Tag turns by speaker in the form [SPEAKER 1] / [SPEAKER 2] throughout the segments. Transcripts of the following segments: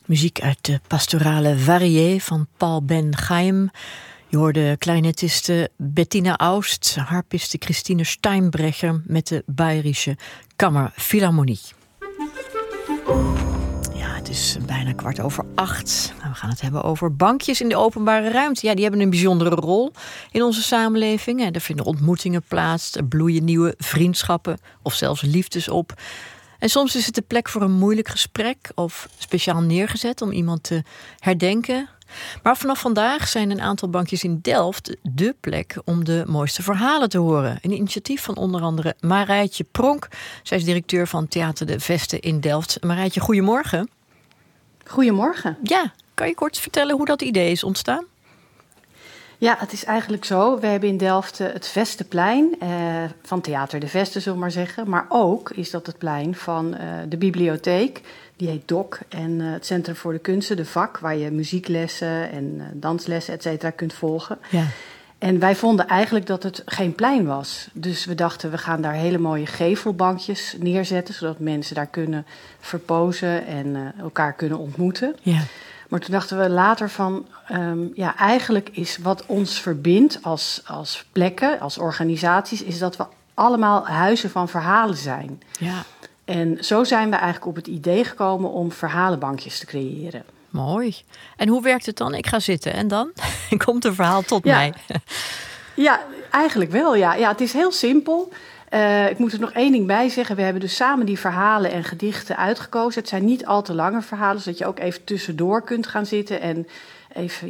[SPEAKER 1] Muziek uit de pastorale Varié van Paul Ben Chaim. Je hoorde kleinetiste Bettina Aust, harpiste Christine Steinbrecher met de Bayerische Kammerphilharmonie. Ja, het is bijna 7:15. We gaan het hebben over bankjes in de openbare ruimte. Ja, die hebben een bijzondere rol in onze samenleving. Er vinden ontmoetingen plaats, er bloeien nieuwe vriendschappen of zelfs liefdes op. En soms is het de plek voor een moeilijk gesprek of speciaal neergezet om iemand te herdenken. Maar vanaf vandaag zijn een aantal bankjes in Delft dé plek om de mooiste verhalen te horen. Een initiatief van onder andere Marijtje Pronk. Zij is directeur van Theater de Veste in Delft. Marijtje, goedemorgen.
[SPEAKER 2] Goedemorgen.
[SPEAKER 1] Ja, kan je kort vertellen hoe dat idee is ontstaan?
[SPEAKER 2] Ja, het is eigenlijk zo. We hebben in Delft het Vesteplein van Theater de Veste, zullen we maar zeggen. Maar ook is dat het plein van de bibliotheek. Die heet DOC. En het Centrum voor de Kunsten, de VAK, waar je muzieklessen en danslessen, et cetera, kunt volgen.
[SPEAKER 1] Ja.
[SPEAKER 2] En wij vonden eigenlijk dat het geen plein was. Dus we dachten, we gaan daar hele mooie gevelbankjes neerzetten, zodat mensen daar kunnen verpozen en elkaar kunnen ontmoeten.
[SPEAKER 1] Ja.
[SPEAKER 2] Maar toen dachten we later van, eigenlijk is wat ons verbindt als plekken, als organisaties, is dat we allemaal huizen van verhalen zijn.
[SPEAKER 1] Ja.
[SPEAKER 2] En zo zijn we eigenlijk op het idee gekomen om verhalenbankjes te creëren.
[SPEAKER 1] Mooi. En hoe werkt het dan? Ik ga zitten en dan komt een verhaal tot mij.
[SPEAKER 2] Ja, eigenlijk wel. Ja, het is heel simpel. Ik moet er nog één ding bij zeggen. We hebben dus samen die verhalen en gedichten uitgekozen. Het zijn niet al te lange verhalen, zodat je ook even tussendoor kunt gaan zitten en even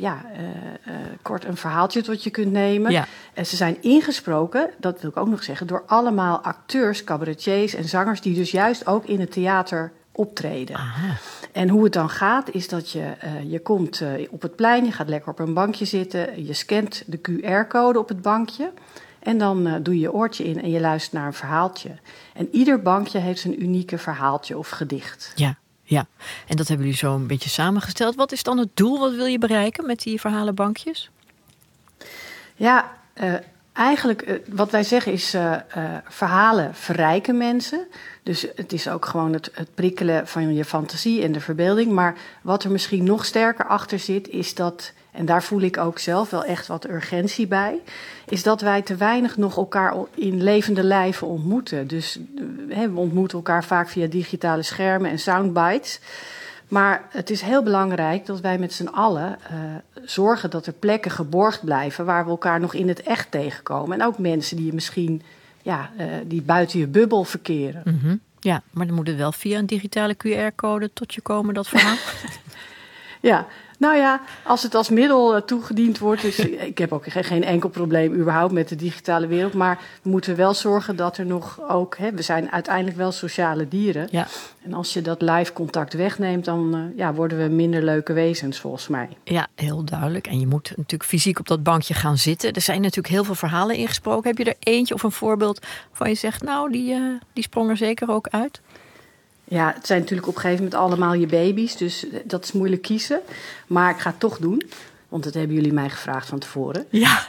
[SPEAKER 2] kort een verhaaltje tot je kunt nemen.
[SPEAKER 1] Ja.
[SPEAKER 2] Ze zijn ingesproken, dat wil ik ook nog zeggen, door allemaal acteurs, cabaretiers en zangers die dus juist ook in het theater optreden.
[SPEAKER 1] Aha.
[SPEAKER 2] En hoe het dan gaat, is dat je komt op het plein, je gaat lekker op een bankje zitten, je scant de QR-code op het bankje en dan doe je je oortje in en je luistert naar een verhaaltje. En ieder bankje heeft zijn unieke verhaaltje of gedicht.
[SPEAKER 1] Ja. En dat hebben jullie zo een beetje samengesteld. Wat is dan het doel? Wat wil je bereiken met die verhalenbankjes?
[SPEAKER 2] Ja, eigenlijk wat wij zeggen is verhalen verrijken mensen. Dus het is ook gewoon het prikkelen van je fantasie en de verbeelding. Maar wat er misschien nog sterker achter zit, is dat, en daar voel ik ook zelf wel echt wat urgentie bij, is dat wij te weinig nog elkaar in levende lijven ontmoeten. Dus we ontmoeten elkaar vaak via digitale schermen en soundbites. Maar het is heel belangrijk dat wij met z'n allen zorgen dat er plekken geborgd blijven waar we elkaar nog in het echt tegenkomen. En ook mensen die je misschien die buiten je bubbel verkeren.
[SPEAKER 1] Mm-hmm. Ja, maar dan moet het wel via een digitale QR-code tot je komen, dat verhaal.
[SPEAKER 2] Ja, nou ja, als het als middel toegediend wordt, dus ik heb ook geen enkel probleem überhaupt met de digitale wereld, maar we moeten wel zorgen dat er nog ook, we zijn uiteindelijk wel sociale dieren. Ja. En als je dat live contact wegneemt, dan worden we minder leuke wezens volgens mij.
[SPEAKER 1] Ja, heel duidelijk. En je moet natuurlijk fysiek op dat bankje gaan zitten. Er zijn natuurlijk heel veel verhalen ingesproken. Heb je er eentje of een voorbeeld waarvan je zegt, nou, die sprong er zeker ook uit?
[SPEAKER 2] Ja, het zijn natuurlijk op een gegeven moment allemaal je baby's, dus dat is moeilijk kiezen. Maar ik ga het toch doen, want dat hebben jullie mij gevraagd van tevoren. Ja.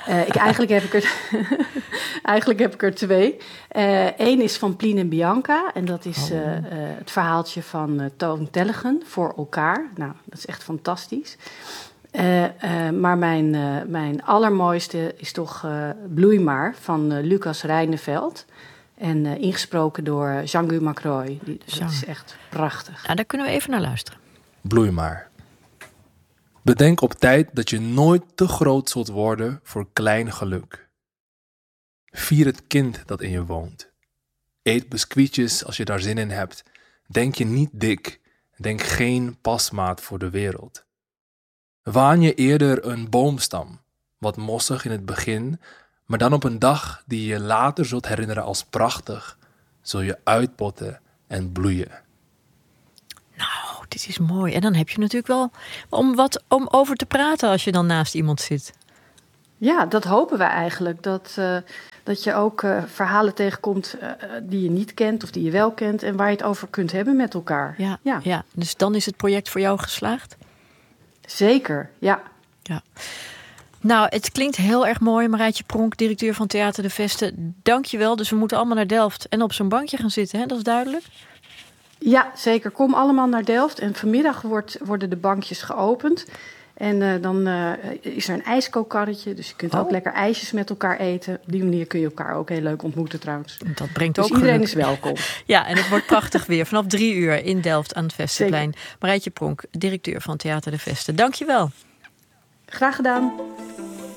[SPEAKER 2] Eigenlijk heb ik er twee. Eén is van Plien en Bianca en dat is het verhaaltje van Toon Tellegen, Voor elkaar. Nou, dat is echt fantastisch. Maar mijn allermooiste is toch Bloei maar van Lucas Rijneveld. En ingesproken door Jean-Guy Macroy. Dat is echt prachtig.
[SPEAKER 1] Ja, daar kunnen we even naar luisteren.
[SPEAKER 3] Bloei maar. Bedenk op tijd dat je nooit te groot zult worden voor klein geluk. Vier het kind dat in je woont. Eet biscuitjes als je daar zin in hebt. Denk je niet dik. Denk geen pasmaat voor de wereld. Waan je eerder een boomstam. Wat mossig in het begin, maar dan op een dag die je later zult herinneren als prachtig, zul je uitpotten en bloeien.
[SPEAKER 1] Nou, dit is mooi. En dan heb je natuurlijk wel om over te praten als je dan naast iemand zit.
[SPEAKER 2] Ja, dat hopen wij eigenlijk. Dat je ook verhalen tegenkomt die je niet kent of die je wel kent en waar je het over kunt hebben met elkaar.
[SPEAKER 1] Ja. Dus dan is het project voor jou geslaagd?
[SPEAKER 2] Zeker, ja.
[SPEAKER 1] Nou, het klinkt heel erg mooi. Marijtje Pronk, directeur van Theater de Veste. Dank je wel. Dus we moeten allemaal naar Delft en op zo'n bankje gaan zitten, hè? Dat is duidelijk?
[SPEAKER 2] Ja, zeker. Kom allemaal naar Delft. En vanmiddag worden de bankjes geopend. En dan is er een ijskookkarretje. Dus je kunt ook lekker ijsjes met elkaar eten. Op die manier kun je elkaar ook heel leuk ontmoeten trouwens.
[SPEAKER 1] Dat brengt
[SPEAKER 2] dus
[SPEAKER 1] ook
[SPEAKER 2] iedereen
[SPEAKER 1] geluk.
[SPEAKER 2] is welkom.
[SPEAKER 1] Ja, en het wordt prachtig weer. Vanaf 3 uur in Delft aan het Vestenplein. Marijtje Pronk, directeur van Theater de Vesten. Dank je wel.
[SPEAKER 2] Graag gedaan.